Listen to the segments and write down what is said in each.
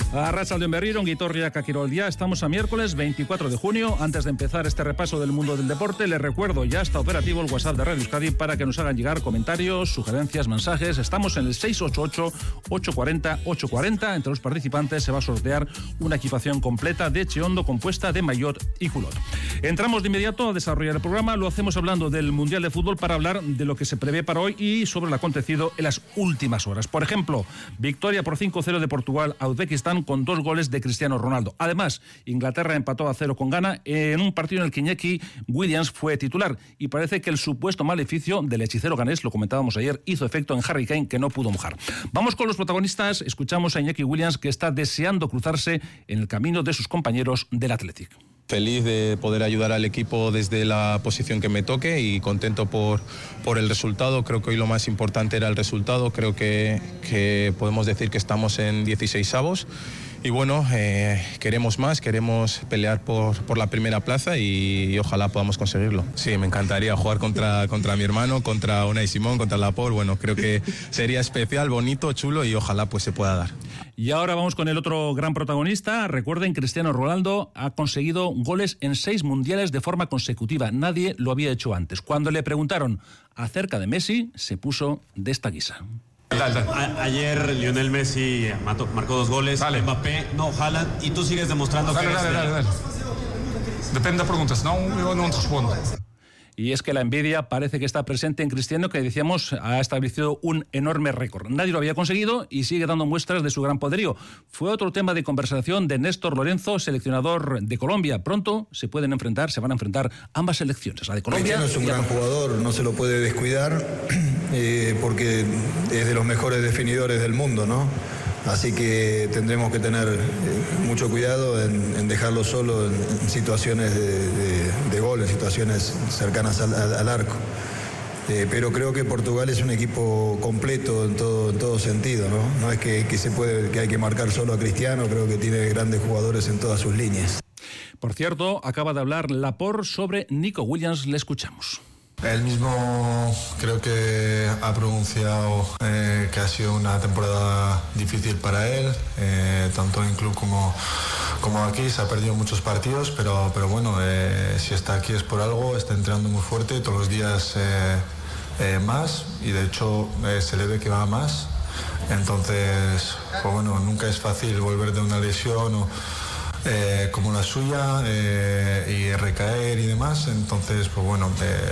Arratsaldeon berriro, ongi etorriak a Kiroldia. Estamos a miércoles 24 de junio. Antes de empezar este repaso del mundo del deporte, les recuerdo, ya está operativo el WhatsApp de Radio Euskadi para que nos hagan llegar comentarios, sugerencias, mensajes. Estamos en el 688-840-840. Entre los participantes se va a sortear una equipación completa de Cheondo compuesta de maillot y culot. Entramos de inmediato a desarrollar el programa. Lo hacemos hablando del Mundial de Fútbol para hablar de lo que se prevé para hoy y sobre lo acontecido en las últimas horas. Por ejemplo, victoria por 5-0 de Portugal a Uzbekistán con 2 goles de Cristiano Ronaldo. Además, Inglaterra empató a 0 con Ghana en un partido en el que Iñaki Williams fue titular y parece que el supuesto maleficio del hechicero ganés, lo comentábamos ayer, hizo efecto en Harry Kane, que no pudo mojar. Vamos con los protagonistas. Escuchamos a Iñaki Williams, que está deseando cruzarse en el camino de sus compañeros del Athletic. Feliz de poder ayudar al equipo desde la posición que me toque y contento por el resultado. Creo que hoy lo más importante era el resultado. Creo que podemos decir que estamos en 16avos y bueno, queremos más, queremos pelear por la primera plaza y ojalá podamos conseguirlo. Sí, me encantaría jugar contra mi hermano, contra Unai Simón, contra Laporte. Bueno, creo que sería especial, bonito, chulo y ojalá pues se pueda dar. Y ahora vamos con el otro gran protagonista. Recuerden, Cristiano Ronaldo ha conseguido goles en 6 mundiales de forma consecutiva. Nadie lo había hecho antes. Cuando le preguntaron acerca de Messi, se puso de esta guisa. Ayer Lionel Messi marcó 2 goles, vale. Mbappé, no, Haaland, y tú sigues demostrando que eres... Dale. Depende de preguntas, no te respondo. Y es que la envidia parece que está presente en Cristiano, que decíamos ha establecido un enorme récord. Nadie lo había conseguido y sigue dando muestras de su gran poderío. Fue otro tema de conversación de Néstor Lorenzo, seleccionador de Colombia. Pronto se van a enfrentar ambas selecciones, la de Colombia. Cristiano es un gran jugador, no se lo puede descuidar, porque es de los mejores definidores del mundo, ¿no? Así que tendremos que tener mucho cuidado en dejarlo solo en situaciones de gol, en situaciones cercanas al arco. Pero creo que Portugal es un equipo completo en todo sentido, ¿no? No es que hay que marcar solo a Cristiano, creo que tiene grandes jugadores en todas sus líneas. Por cierto, acaba de hablar Laporte sobre Nico Williams, le escuchamos. Él mismo creo que ha pronunciado que ha sido una temporada difícil para él, tanto en club como aquí. Se ha perdido muchos partidos, pero bueno, si está aquí es por algo. Está entrenando muy fuerte, todos los días más, y de hecho se le ve que va más. Entonces, pues bueno, nunca es fácil volver de una lesión como la suya, y recaer y demás. Entonces, pues bueno,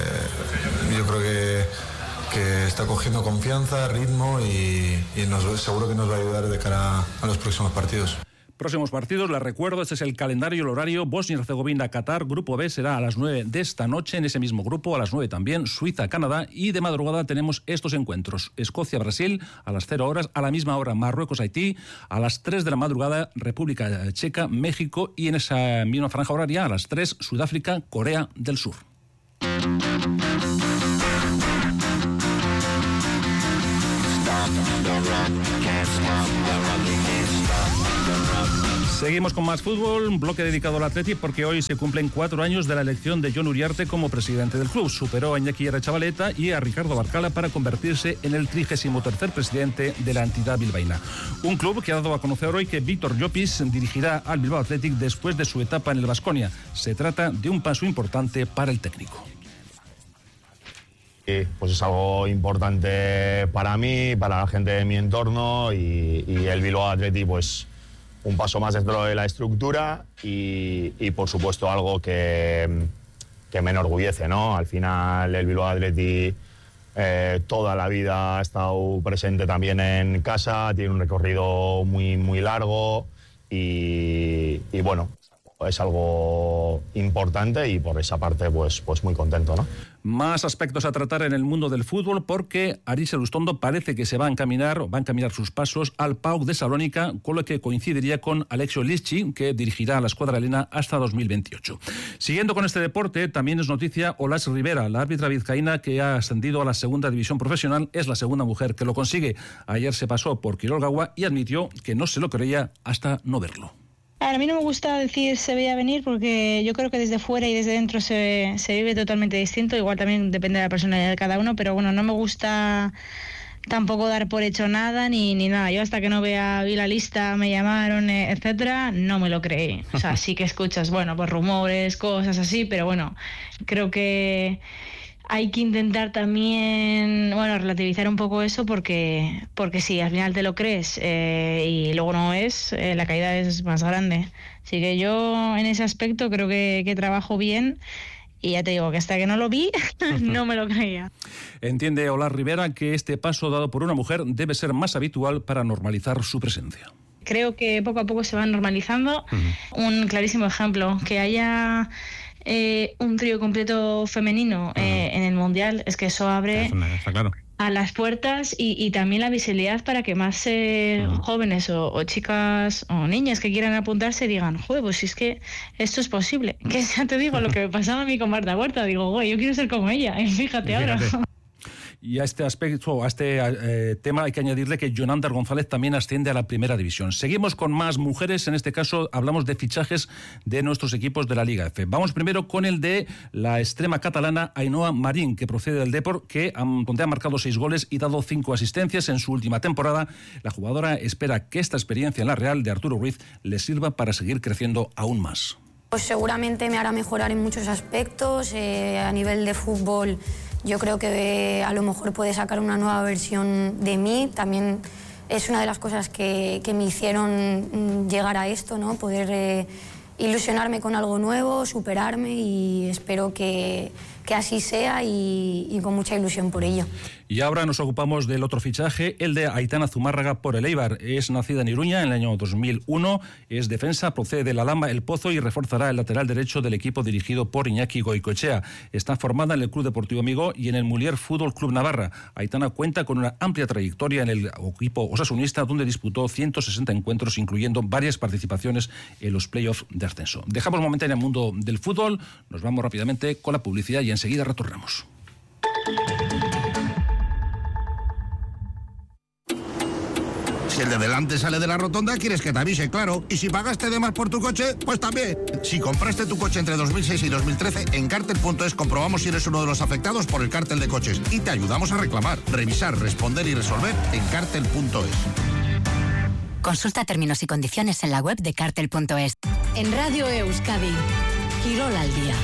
yo creo que está cogiendo confianza, ritmo y seguro que nos va a ayudar de cara a los próximos partidos. Próximos partidos, les recuerdo, este es el calendario y el horario. Bosnia y Herzegovina, Qatar, grupo B será a las 9 de esta noche. En ese mismo grupo, a las 9 también, Suiza, Canadá, y de madrugada tenemos estos encuentros: Escocia, Brasil, a las 0 horas, a la misma hora Marruecos, Haití, a las 3 de la madrugada República Checa, México, y en esa misma franja horaria a las 3 Sudáfrica, Corea del Sur. Seguimos con más fútbol, un bloque dedicado al Athletic, porque hoy se cumplen 4 años de la elección de Jon Uriarte como presidente del club. Superó a Iñaki Aretxabaleta y a Ricardo Barcala para convertirse en el 33º presidente de la entidad bilbaína. Un club que ha dado a conocer hoy que Víctor Llopis dirigirá al Bilbao Athletic después de su etapa en el Baskonia. Se trata de un paso importante para el técnico. Pues es algo importante para mí, para la gente de mi entorno, y el Bilbao Athletic, pues un paso más dentro de la estructura y por supuesto algo que me enorgullece, ¿no? Al final el Bilbao Athletic toda la vida ha estado presente también en casa, tiene un recorrido muy, muy largo y bueno, es algo importante y por esa parte pues muy contento, ¿no? Más aspectos a tratar en el mundo del fútbol, porque Aris Elustondo parece que va a encaminar sus pasos al PAOK de Salónica, con lo que coincidiría con Alexio Lisci, que dirigirá a la escuadra helena hasta 2028. Siguiendo con este deporte, también es noticia Olas Rivera, la árbitra vizcaína que ha ascendido a la segunda división profesional. Es la segunda mujer que lo consigue. Ayer se pasó por Kirolgaua y admitió que no se lo creía hasta no verlo. A mí no me gusta decir se veía venir, porque yo creo que desde fuera y desde dentro se vive totalmente distinto. Igual también depende de la personalidad de cada uno, pero bueno, no me gusta tampoco dar por hecho nada ni nada. Yo hasta que no vi la lista, me llamaron, etcétera, no me lo creí. O sea, sí que escuchas, bueno, pues rumores, cosas así, pero bueno, creo que hay que intentar también, bueno, relativizar un poco eso porque si al final te lo crees y luego no es, la caída es más grande. Así que yo en ese aspecto creo que trabajo bien. Y ya te digo que hasta que no lo vi, no me lo creía. Entiende Olar Rivera que este paso dado por una mujer debe ser más habitual para normalizar su presencia. Creo que poco a poco se va normalizando. Un clarísimo ejemplo, que haya un trío completo femenino en el Mundial, es que eso abre está claro. a las puertas y también la visibilidad para que más jóvenes o chicas o niñas que quieran apuntarse digan, joder, pues si es que esto es posible. Que ya te digo, lo que me pasaba a mí con Marta Huerta, digo, güey, yo quiero ser como ella, y fíjate ahora. Y a este aspecto, a este tema hay que añadirle que Jonander González también asciende a la primera división. Seguimos con más mujeres, en este caso hablamos de fichajes de nuestros equipos de la Liga F. Vamos primero con el de la extrema catalana Ainhoa Marín, que procede del Depor, donde ha marcado 6 goles y dado 5 asistencias en su última temporada. La jugadora espera que esta experiencia en la Real de Arturo Ruiz le sirva para seguir creciendo aún más. Pues seguramente me hará mejorar en muchos aspectos, a nivel de fútbol. Yo creo que a lo mejor puede sacar una nueva versión de mí. También es una de las cosas que me hicieron llegar a esto, ¿no? Poder ilusionarme con algo nuevo, superarme, y espero que así sea y con mucha ilusión por ello. Y ahora nos ocupamos del otro fichaje, el de Aitana Zumárraga por el Eibar. Es nacida en Iruña en el año 2001, es defensa, procede de la Lama El Pozo y reforzará el lateral derecho del equipo dirigido por Iñaki Goicoechea. Está formada en el Club Deportivo Amigo y en el Mulier Fútbol Club Navarra. Aitana cuenta con una amplia trayectoria en el equipo osasunista, donde disputó 160 encuentros, incluyendo varias participaciones en los playoffs de ascenso. Dejamos momentáneamente el mundo del fútbol, nos vamos rápidamente con la publicidad y enseguida retornamos. Si el de delante sale de la rotonda, quieres que te avise, claro. Y si pagaste de más por tu coche, pues también. Si compraste tu coche entre 2006 y 2013, en Cartel.es comprobamos si eres uno de los afectados por el cártel de coches y te ayudamos a reclamar, revisar, responder y resolver en Cartel.es. Consulta términos y condiciones en la web de Cartel.es. En Radio Euskadi, Quirol al día.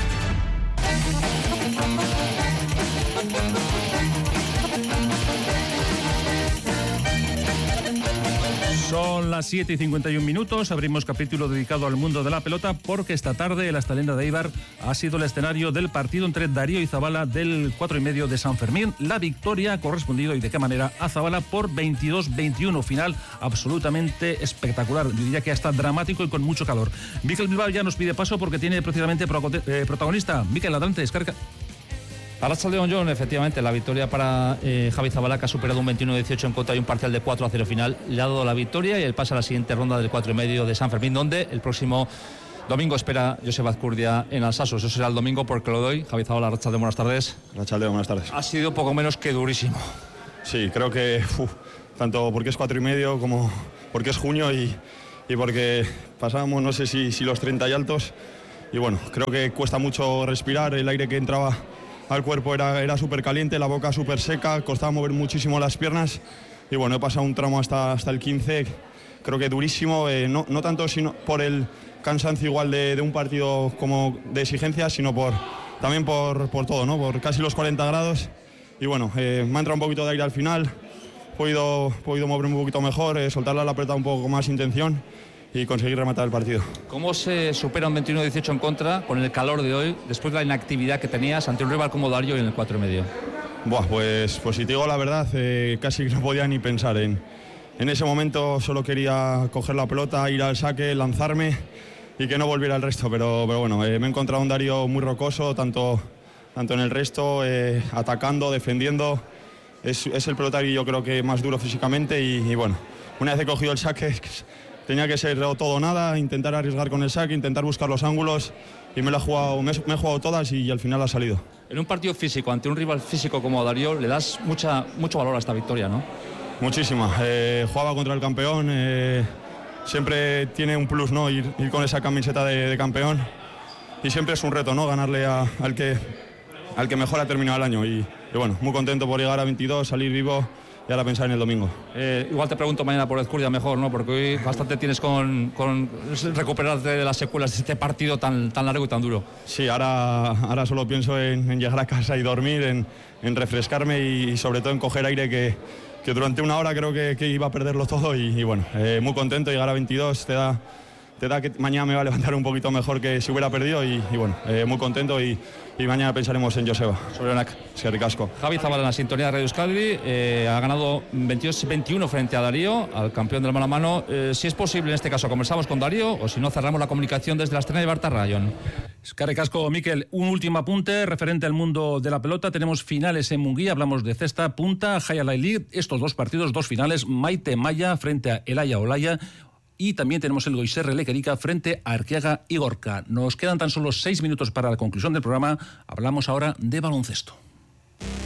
Son las 7:51. Abrimos capítulo dedicado al mundo de la pelota porque esta tarde el Astalenda de Eibar ha sido el escenario del partido entre Darío y Zabala del 4,5 de San Fermín. La victoria ha correspondido, y de qué manera, a Zabala por 22-21. Final absolutamente espectacular, diría que hasta dramático y con mucho calor. Mikel Bilbao ya nos pide paso porque tiene precisamente protagonista. Mikel, adelante, descarga. Arratsaldeon, John, efectivamente, la victoria para Javi Zabala, que ha superado un 21-18 en contra y un parcial de 4-0 final. Le ha dado la victoria y el pase a la siguiente ronda del 4,5 de San Fermín, donde el próximo domingo espera Josep Azcurdia en Alsasos. Eso será el domingo porque lo doy. Javi Zabala, Arratsaldeon, buenas tardes. Arratsaldeon, buenas tardes. Ha sido poco menos que durísimo. Sí, creo que tanto porque es 4,5 como porque es junio y porque pasábamos, no sé si los 30 y altos. Y bueno, creo que cuesta mucho respirar, el aire que entraba al cuerpo era súper caliente, la boca súper seca, costaba mover muchísimo las piernas y bueno, he pasado un tramo hasta el 15, creo que durísimo, no tanto sino por el cansancio igual de un partido como de exigencia, sino también por todo, ¿no? Por casi los 40 grados y bueno, me ha entrado un poquito de aire al final, he podido moverme un poquito mejor, soltarla la pelota un poco con más intención y conseguir rematar el partido. ¿Cómo se supera un 21-18 en contra con el calor de hoy, después de la inactividad que tenías ante un rival como Darío y en el 4,5? Buah, pues si te digo la verdad, casi no podía ni pensar en ese momento. Solo quería coger la pelota, ir al saque, lanzarme y que no volviera el resto, pero bueno, me he encontrado un Darío muy rocoso, tanto en el resto, atacando, defendiendo. Es el pelotario, yo creo que más duro físicamente y bueno, una vez he cogido el saque tenía que ser todo o nada, intentar arriesgar con el saque, intentar buscar los ángulos y me he jugado todas y al final ha salido. En un partido físico, ante un rival físico como Darío, le das mucho valor a esta victoria, ¿no? Muchísima. Jugaba contra el campeón, siempre tiene un plus, ¿no? Ir con esa camiseta de campeón y siempre es un reto, ¿no? Ganarle al que mejor ha terminado el año y bueno, muy contento por llegar a 22, salir vivo. ahora pensar en el domingo. Igual te pregunto mañana por Ezcurdia mejor, ¿no? Porque hoy bastante tienes con recuperarte de las secuelas de este partido tan largo y tan duro. Sí, ahora solo pienso en llegar a casa y dormir, en refrescarme y sobre todo en coger aire que durante una hora creo que iba a perderlo todo y bueno, muy contento. Llegar a 22 te da que mañana me va a levantar un poquito mejor que si hubiera perdido y bueno, muy contento y mañana pensaremos en Joseba. Sorionak. Es que ricasco. Javi Zabala en la sintonía de Radio Euskadi, ha ganado 22-21 frente a Darío, al campeón del mano a mano. Si es posible, en este caso, conversamos con Darío o si no, cerramos la comunicación desde la estrella de Bartarra, Jon. Eskerrik Miquel. Un último apunte referente al mundo de la pelota. Tenemos finales en Munguía, hablamos de cesta, punta, Jaya League. Estos dos partidos, dos finales, Maite Maya frente a Elaya Olaya. Y también tenemos el Goiserre Lequerica frente a Arqueaga y Gorka. Nos quedan tan solo 6 minutos para la conclusión del programa. Hablamos ahora de baloncesto.